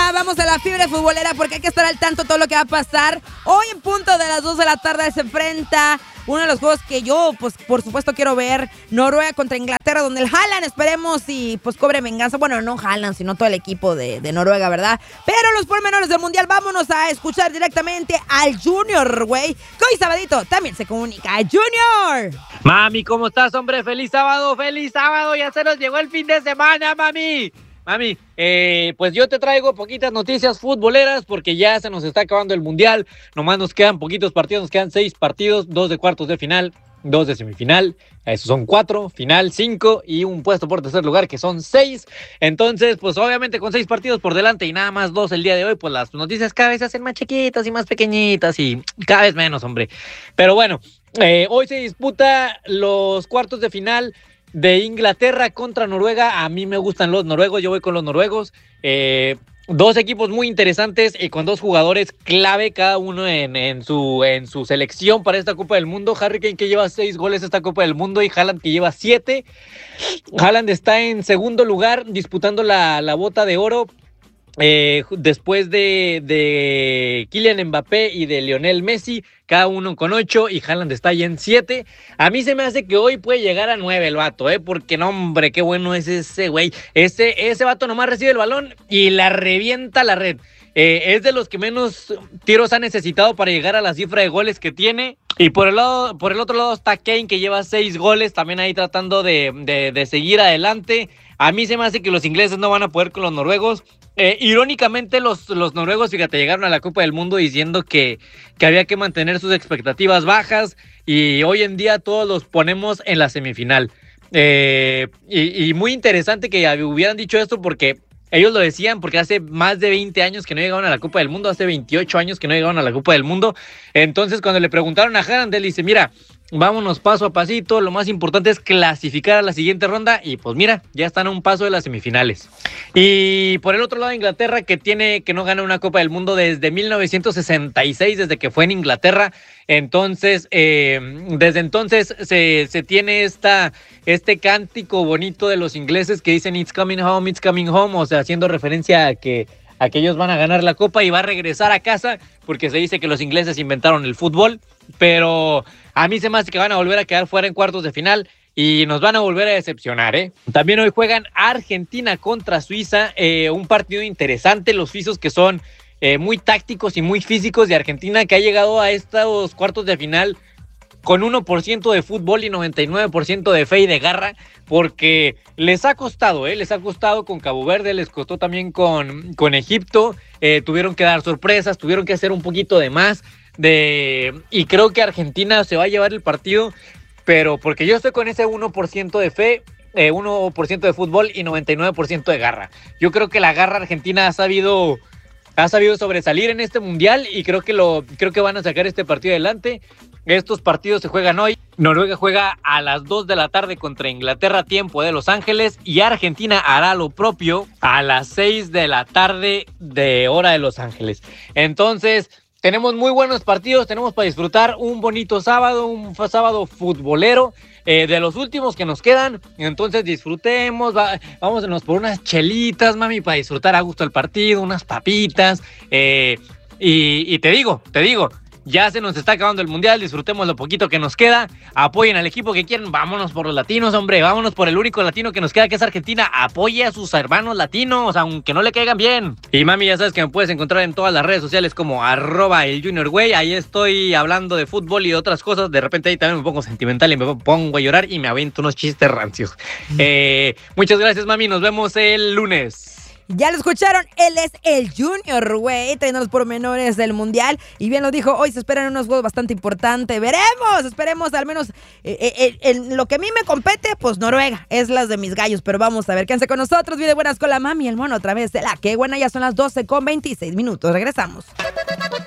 ya vamos a la fiebre futbolera porque hay que estar al tanto de todo lo que va a pasar. Hoy en punto de las 2 de la tarde se enfrenta uno de los juegos que yo, pues, por supuesto quiero ver. Noruega contra Inglaterra, donde el Haaland, esperemos y pues cobre venganza. Bueno, no Haaland, sino todo el equipo de Noruega, ¿verdad? Pero los pormenores del Mundial, vámonos a escuchar directamente al Junior, güey. Que hoy sabadito también se comunica. ¡Junior! Mami, ¿cómo estás, hombre? ¡Feliz sábado! Ya se nos llegó el fin de semana, mami. Mami, pues yo te traigo poquitas noticias futboleras porque ya se nos está acabando el Mundial. Nomás nos quedan poquitos partidos, nos quedan 6 partidos, 2 de cuartos de final, 2 de semifinal. Esos son 4, final 5 y un puesto por tercer lugar que son 6. Entonces, pues obviamente con 6 partidos por delante y nada más 2 el día de hoy, pues las noticias cada vez se hacen más chiquitas y más pequeñitas y cada vez menos, hombre. Pero bueno, hoy se disputa los cuartos de final de Inglaterra contra Noruega. A mí me gustan los noruegos, yo voy con los noruegos. Dos equipos muy interesantes y con dos jugadores clave cada uno en su selección para esta Copa del Mundo. Harry Kane, que lleva 6 goles esta Copa del Mundo, y Haaland, que lleva 7. Haaland está en segundo lugar disputando la bota de oro, después de Kylian Mbappé y de Lionel Messi, cada uno con 8, y Haaland está ahí en 7. A mí se me hace que hoy puede llegar a 9 el vato, porque no, hombre, qué bueno es ese güey. Ese vato nomás recibe el balón y la revienta la red. Es de los que menos tiros ha necesitado para llegar a la cifra de goles que tiene. Y por el otro lado está Kane, que lleva 6 goles, también ahí tratando de seguir adelante. A mí se me hace que los ingleses no van a poder con los noruegos. Irónicamente, los noruegos, fíjate, llegaron a la Copa del Mundo diciendo que había que mantener sus expectativas bajas, y hoy en día todos los ponemos en la semifinal. Y muy interesante que hubieran dicho esto, porque ellos lo decían porque hace más de 20 años que no llegaban a la Copa del Mundo, hace 28 años que no llegaban a la Copa del Mundo. Entonces, cuando le preguntaron a Haaland, él dice, mira, vámonos paso a pasito, lo más importante es clasificar a la siguiente ronda, y pues mira, ya están a un paso de las semifinales. Y por el otro lado, Inglaterra, que no gana una Copa del Mundo desde 1966, desde que fue en Inglaterra. Entonces, desde entonces se tiene este cántico bonito de los ingleses que dicen it's coming home, o sea, haciendo referencia a que ellos van a ganar la Copa y va a regresar a casa, porque se dice que los ingleses inventaron el fútbol. Pero a mí se me hace que van a volver a quedar fuera en cuartos de final y nos van a volver a decepcionar, También hoy juegan Argentina contra Suiza, un partido interesante. Los suizos, que son muy tácticos y muy físicos, de Argentina, que ha llegado a estos cuartos de final con 1% de fútbol y 99% de fe y de garra, porque les ha costado, con Cabo Verde, les costó también con Egipto, tuvieron que dar sorpresas, tuvieron que hacer un poquito de más, y creo que Argentina se va a llevar el partido, pero porque yo estoy con ese 1% de fe, 1% de fútbol y 99% de garra. Yo creo que la garra argentina ha sabido sobresalir en este mundial, y creo que van a sacar este partido adelante. Estos partidos se juegan hoy. Noruega juega a las 2 de la tarde contra Inglaterra, tiempo de Los Ángeles, y Argentina hará lo propio a las 6 de la tarde de hora de Los Ángeles. Entonces, tenemos muy buenos partidos, tenemos para disfrutar un bonito sábado, un sábado futbolero, de los últimos que nos quedan. Entonces disfrutemos, vámonos por unas chelitas, mami, para disfrutar a gusto el partido, unas papitas, y te digo, ya se nos está acabando el mundial, disfrutemos lo poquito que nos queda, apoyen al equipo que quieren, vámonos por los latinos, hombre, vámonos por el único latino que nos queda, que es Argentina. Apoye a sus hermanos latinos, aunque no le caigan bien. Y mami, ya sabes que me puedes encontrar en todas las redes sociales como @eljuniorgüey, ahí estoy hablando de fútbol y de otras cosas. De repente ahí también me pongo sentimental y me pongo a llorar y me aviento unos chistes rancios. Muchas gracias, mami, nos vemos el lunes. Ya lo escucharon, él es el Junior, güey, trayendo los pormenores del Mundial. Y bien lo dijo, hoy se esperan unos juegos bastante importantes. Esperemos al menos en lo que a mí me compete, pues Noruega es las de mis gallos. Pero vamos a ver, quédense con nosotros, viene buenas con la mami, el mono, otra vez de la que buena. Ya son las 12:26. Regresamos.